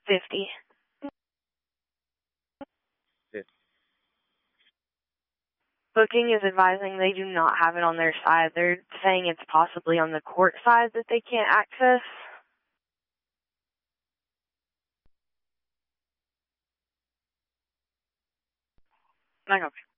50. 50. Booking is advising they do not have it on their side. They're saying it's possibly on the court side that they can't access. Okay.